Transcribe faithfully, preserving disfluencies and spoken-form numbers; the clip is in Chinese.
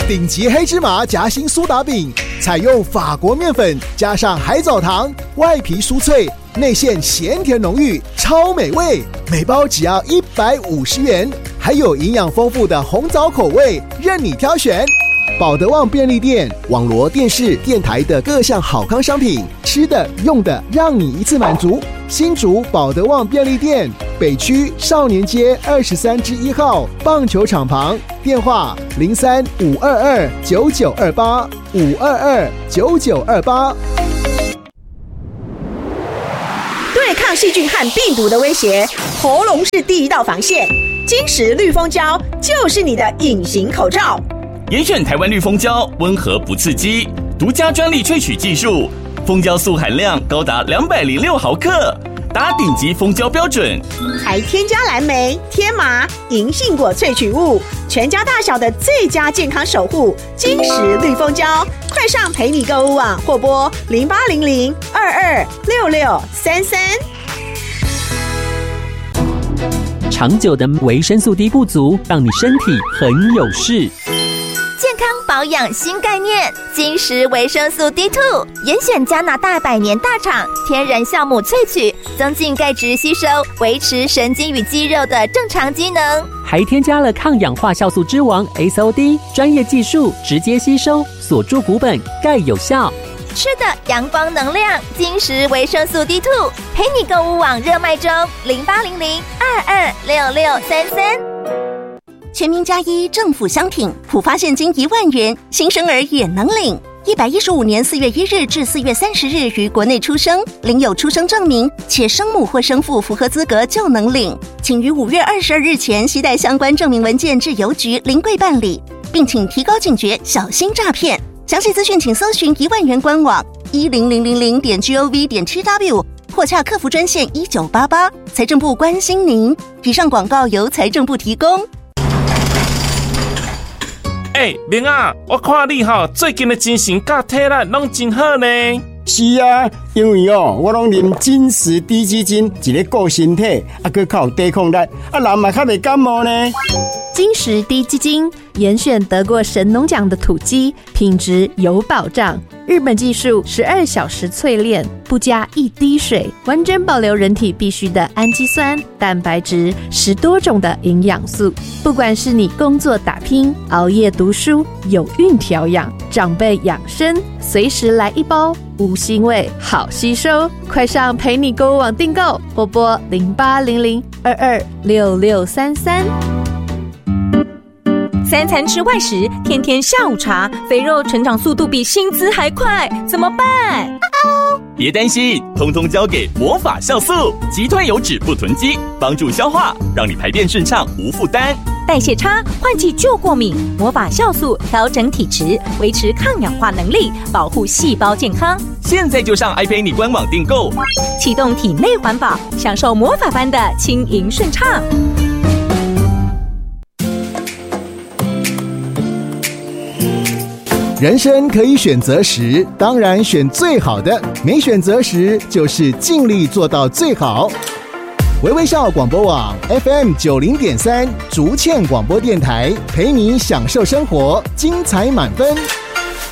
顶级黑芝麻夹心苏打饼，采用法国面粉加上海藻糖，外皮酥脆，内馅咸甜浓郁，超美味。每包只要一百五十元，还有营养丰富的红枣口味，任你挑选。保德旺便利店、网罗电视、电台的各项好康商品，吃的、用的，让你一次满足。新竹保德旺便利店，北区少年街二十三之一号棒球场旁，电话零三五二二九九二八五二二九九二八。 对抗细菌和病毒的威胁，喉咙是第一道防线。金石绿蜂胶就是你的隐形口罩。 严选台湾绿蜂胶，温和不刺激，独家专利萃取技术，蜂胶素含量高达两百零六毫克，达顶级蜂胶标准， 还添加蓝莓、天麻、银杏果萃取物，全家大小的最佳健康守护。金石绿蜂胶，快上陪你购物网或拨零八零零二二六六三三。 长久的维生素 D 不足，让你身体很有事。 健康保养新概念，金石维生素 D 二 严选加拿大百年大厂天然酵母萃取，增进钙质吸收，维持神经与肌肉的正常机能， 还添加了抗氧化酵素之王 S O D 专业技术，直接吸收，锁住骨本，钙有效。 吃的阳光能量，金石维生素 D 二 陪你购物网热卖中，零八零零二二六六三三。 全民加一政府商品，普发现金一万元，新生儿也能领。一百一十五年四月一日至四月三十日于国内出生，领有出生证明，且生母或生父符合资格就能领。请于五月二十二日前携带相关证明文件至邮局临柜办理，并请提高警觉，小心诈骗。详细资讯请搜寻一万元官网一零零零零点 gov 点 tw 或洽客服专线一九八八。财政部关心您。以上广告由财政部提供。 哎、欸，明啊，我看你哈最近的精神甲体力拢真好呢。 是啊，因为哦，我拢啉金石低基金，一个顾身体，啊，佮较有抵抗力，啊，人嘛较袂感冒呢。 金石低基金严选得过神农奖的土鸡，品质有保障。日本技术十二小时淬炼，不加一滴水，完整保留人体必需的氨基酸、蛋白质，十多种的营养素。不管是你工作打拼、熬夜读书、有孕调养、长辈养生，随时来一包，无腥味，好吸收。快上陪你购物网订购，拨拨零八零零二二六六三三。 三餐吃外食，天天下午茶，肥肉成长速度比薪资还快，怎么办？ 别担心，通通交给魔法酵素，击退油脂不囤积，帮助消化，让你排便顺畅无负担。 代谢差，换季就过敏，魔法酵素调整体质，维持抗氧化能力，保护细胞健康。 现在就上爱陪你官网订购， 启动体内环保，享受魔法般的轻盈顺畅。 人生可以选择时，当然选最好的；没选择时，就是尽力做到最好。微微笑广播网 F M 九零点三，竹堑广播电台，陪你享受生活，精彩满分。